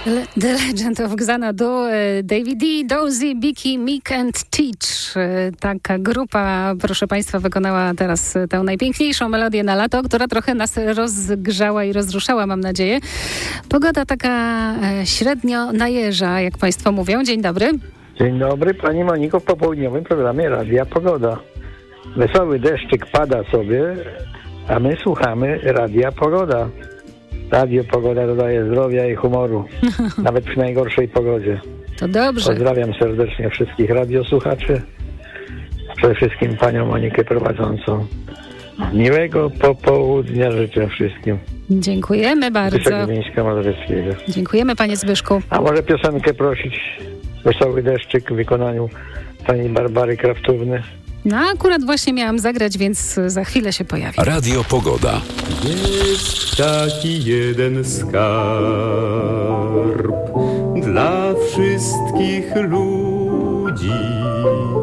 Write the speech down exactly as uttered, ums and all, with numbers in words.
Le- The Legend of Xanadu, David D., Dozy, Biki, Mick and Teach. Taka grupa, proszę Państwa, wykonała teraz tę najpiękniejszą melodię na lato, która trochę nas rozgrzała i rozruszała, mam nadzieję. Pogoda taka średnio najeża, jak Państwo mówią. Dzień dobry. Dzień dobry, Pani Moniko, w popołudniowym programie Radia Pogoda. Wesoły deszczyk pada sobie, a my słuchamy Radia Pogoda. Radio Pogoda dodaje zdrowia i humoru, nawet przy najgorszej pogodzie. To dobrze. Pozdrawiam serdecznie wszystkich radiosłuchaczy, przede wszystkim Panią Monikę prowadzącą. Miłego popołudnia życzę wszystkim. Dziękujemy bardzo. Wyszogrodzieńska Mazowieckiego. Dziękujemy, Panie Zbyszku. A może piosenkę prosić? Wesoły deszczyk w wykonaniu Pani Barbary Kraftówny. No akurat właśnie miałam zagrać, więc za chwilę się pojawi. Radio Pogoda. Jest taki jeden skarb dla wszystkich ludzi.